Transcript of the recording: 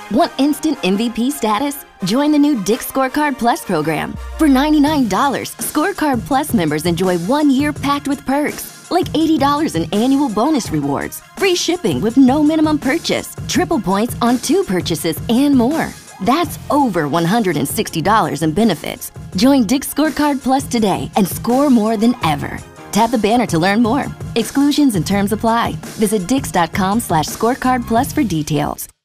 Want instant MVP status? Join the new Dick's Scorecard Plus program. For $99, Scorecard Plus members enjoy 1 year packed with perks, like $80 in annual bonus rewards, free shipping with no minimum purchase, triple points on 2 purchases, and more. That's over $160 in benefits. Join Dick's Scorecard Plus today and score more than ever. Tap the banner to learn more. Exclusions and terms apply. Visit dix.com/scorecardplus for details.